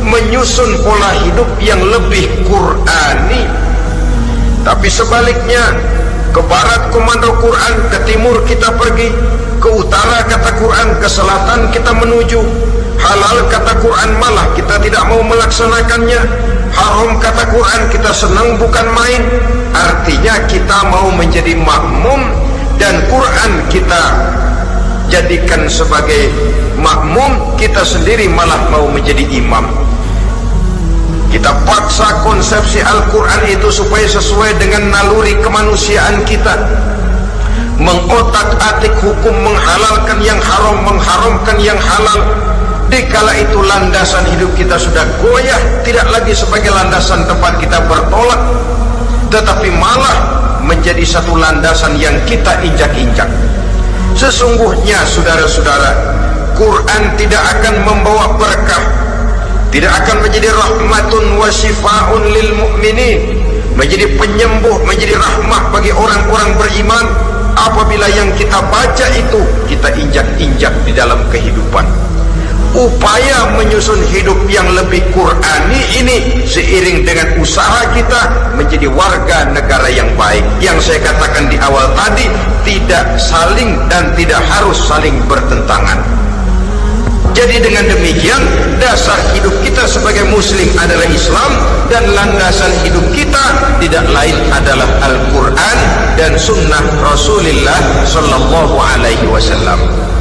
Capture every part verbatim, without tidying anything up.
menyusun pola hidup yang lebih Qur'ani. Tapi sebaliknya, ke barat komando Quran, ke timur kita pergi, ke utara kata Quran, ke selatan kita menuju. Halal kata Quran malah kita tidak mau melaksanakannya. Haram kata Quran kita senang bukan main. Artinya kita mau menjadi makmum dan Quran kita jadikan sebagai makmum, kita sendiri malah mau menjadi imam. Kita paksa konsepsi Al-Quran itu supaya sesuai dengan naluri kemanusiaan kita, mengotak-atik hukum, menghalalkan yang haram, mengharamkan yang halal. Dikala itu landasan hidup kita sudah goyah, tidak lagi sebagai landasan tempat kita bertolak, tetapi malah menjadi satu landasan yang kita injak-injak. Sesungguhnya saudara-saudara, Quran tidak akan membawa berkah, tidak akan menjadi rahmatun wa shifaun lil mu'minin, menjadi penyembuh, menjadi rahmah bagi orang-orang beriman, apabila yang kita baca itu kita injak-injak di dalam kehidupan. Upaya menyusun hidup yang lebih Qur'ani ini seiring dengan usaha kita menjadi warga negara yang baik, yang saya katakan di awal tadi, tidak saling dan tidak harus saling bertentangan. Jadi dengan demikian, dasar hidup kita sebagai muslim adalah Islam, dan landasan hidup kita tidak lain adalah Al-Quran dan sunnah Rasulullah Sallallahu Alaihi Wasallam.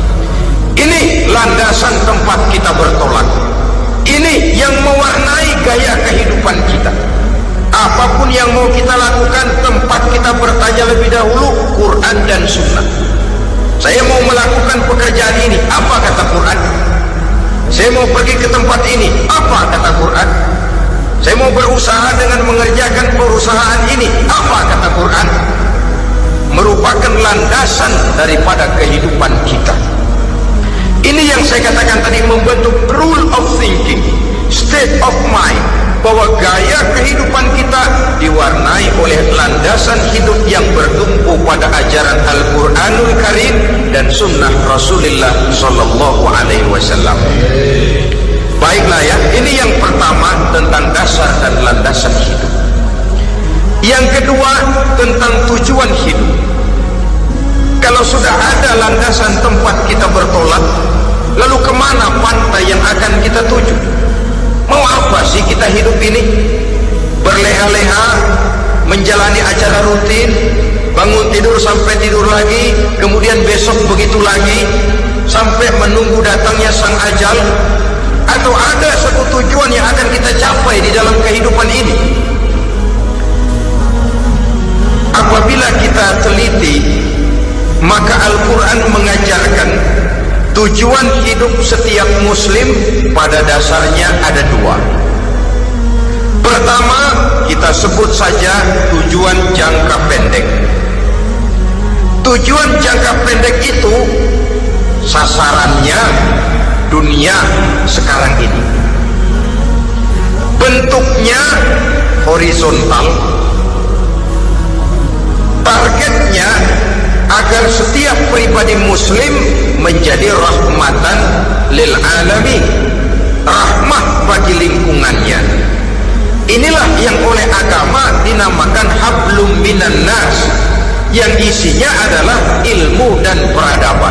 Ini landasan tempat kita bertolak. Ini yang mewarnai gaya kehidupan kita. Apapun yang mau kita lakukan, tempat kita bertanya lebih dahulu Quran dan sunnah. Saya mau melakukan pekerjaan ini, apa kata Quran? Saya mau pergi ke tempat ini, apa kata Quran? Saya mau berusaha dengan mengerjakan perusahaan ini, apa kata Quran? Merupakan landasan daripada kehidupan kita. Ini yang saya katakan tadi, membentuk rule of thinking, state of mind, bahwa gaya kehidupan kita diwarnai oleh landasan hidup yang bertumpu pada ajaran Al-Quranul Karim dan sunnah Rasulullah Sallallahu Alaihi Wasallam. Baiklah ya, ini yang pertama tentang dasar dan landasan hidup. Yang kedua tentang tujuan hidup. Kalau sudah ada landasan tempat kita bertolak, lalu kemana pantai yang akan kita tuju? Mau apa sih kita hidup ini? Berleha-leha, menjalani acara rutin, bangun tidur sampai tidur lagi, kemudian besok begitu lagi, sampai menunggu datangnya sang ajal? Atau ada satu tujuan yang akan kita capai di dalam kehidupan ini? Apabila kita teliti, maka Al-Quran mengajarkan tujuan hidup setiap muslim pada dasarnya ada dua. Pertama, kita sebut saja tujuan jangka pendek. Tujuan jangka pendek itu sasarannya dunia sekarang ini. Bentuknya horizontal. Targetnya agar setiap pribadi muslim menjadi rahmatan lil alamin, rahmah bagi lingkungannya. Inilah yang oleh agama dinamakan hablum minan nas, yang isinya adalah ilmu dan peradaban.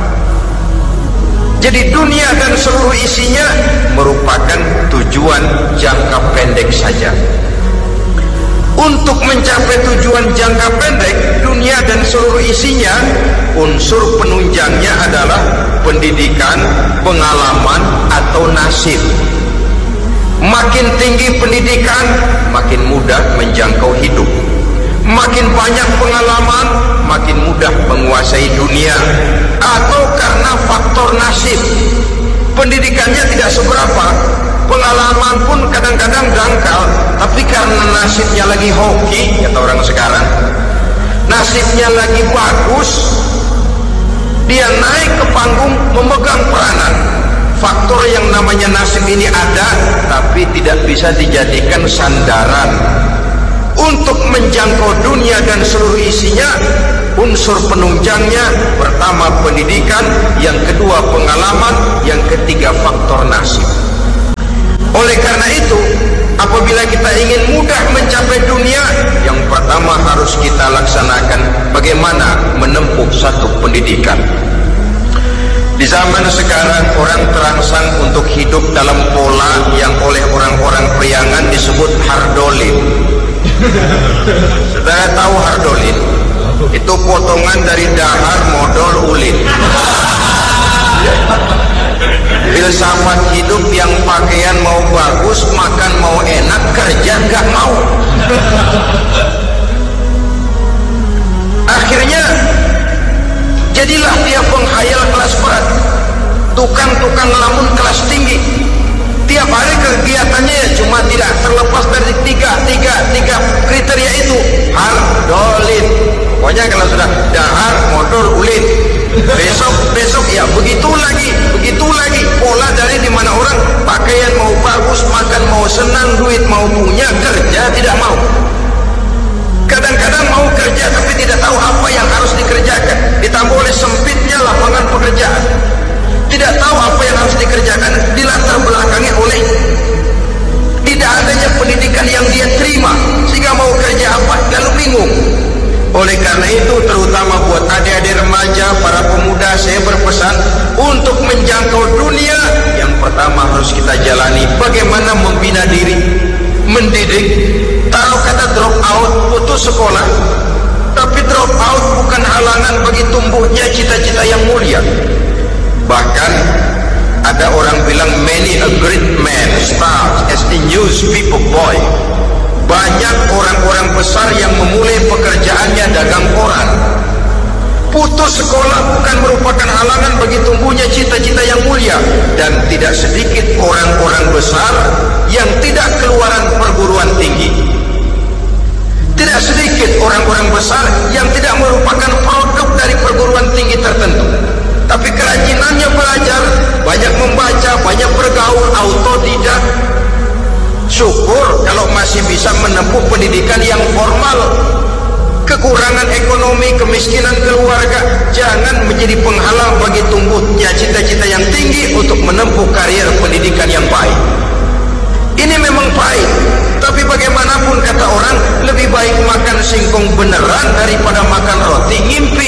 Jadi dunia dan seluruh isinya merupakan tujuan jangka pendek saja. Untuk mencapai tujuan jangka pendek, dunia dan seluruh isinya, unsur penunjangnya adalah pendidikan, pengalaman, atau nasib. Makin tinggi pendidikan, makin mudah menjangkau hidup. Makin banyak pengalaman, makin mudah menguasai dunia. Atau karena faktor nasib, pendidikannya tidak seberapa, pengalaman pun kadang-kadang dangkal, tapi karena nasibnya lagi hoki, kata orang sekarang, nasibnya lagi bagus, dia naik ke panggung memegang peranan. Faktor yang namanya nasib ini ada, tapi tidak bisa dijadikan sandaran untuk menjangkau dunia dan seluruh isinya. Unsur penunjangnya, pertama pendidikan, yang kedua pengalaman, yang ketiga faktor nasib. Oleh karena apabila kita ingin mudah mencapai dunia, yang pertama harus kita laksanakan bagaimana menempuh satu pendidikan. Di zaman sekarang orang terangsang untuk hidup dalam pola yang oleh orang-orang priangan disebut hardolin. Saudara tahu hardolin? Itu potongan dari dahar modal ulin. Filsafat hidup yang pakaian mau bagus, makan mau enak, kerja nggak mau. Akhirnya jadilah dia penghayal kelas berat, tukang-tukang lamun kelas tinggi. Tiap hari kegiatannya cuma tidak terlepas dari tiga, tiga, tiga kriteria itu. Hardolin. Pokoknya kalau sudah dahar, modal, ulin, besok, besok ya begitu lagi, begitu lagi. Pola dari dimana orang pakaian mau bagus, makan mau senang, duit mau punya, kerja tidak mau. Kadang-kadang mau kerja tapi tidak tahu apa yang harus dikerjakan, ditambah oleh sempitnya lapangan pekerjaan. Tidak tahu apa yang harus dikerjakan, dilatar belakangi oleh tidak adanya pendidikan yang dia terima, sehingga mau kerja apa lalu bingung. Oleh karena itu, terutama buat adik-adik remaja, para pemuda, saya berpesan untuk menjangkau dunia, yang pertama harus kita jalani bagaimana membina diri, mendidik. Taruh kata drop out, putus sekolah, tapi drop out bukan halangan bagi tumbuhnya cita-cita yang mulia. Bahkan ada orang bilang many a great man starts as a newspaper boy. Banyak orang-orang besar yang memulai pekerjaannya dagang koran. Putus sekolah bukan merupakan halangan bagi tumbuhnya cita-cita yang mulia. Dan tidak sedikit orang-orang besar yang tidak keluaran perguruan tinggi. Tidak sedikit orang-orang besar yang tidak merupakan produk dari perguruan tinggi tertentu, tapi kerajinannya belajar, banyak membaca, banyak bergaul, autodidak. Syukur kalau masih bisa menempuh pendidikan yang formal. Kekurangan ekonomi, kemiskinan keluarga jangan menjadi penghalang bagi tumbuhnya cita-cita yang tinggi untuk menempuh karier pendidikan yang baik. Ini memang baik, tapi bagaimanapun kata orang, lebih baik makan singkong beneran daripada makan roti ngimpi.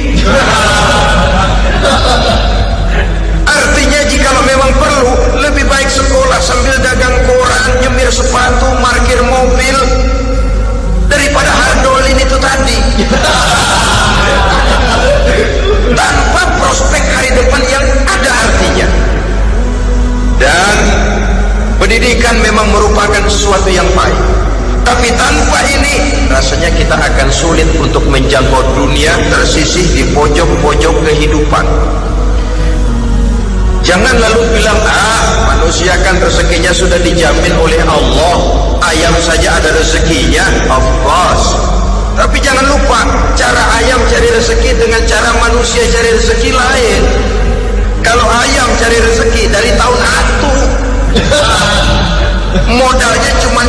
Artinya jikalau memang perlu, lebih baik sekolah sambil dagang koran, nyemir sepatu, parkir mobil, daripada hardolin itu tadi. Tanpa prospek hari depan yang ada artinya. Dan pendidikan memang merupakan sesuatu yang baik, tapi tanpa ini rasanya kita akan sulit untuk menjangkau dunia, tersisih di pojok-pojok kehidupan. Jangan lalu bilang, ah manusia kan rezekinya sudah dijamin oleh Allah, ayam saja ada rezekinya. Of course. Tapi jangan lupa, cara ayam cari rezeki dengan cara manusia cari rezeki lain. Kalau ayam cari rezeki dari tahun atu, modalnya cuma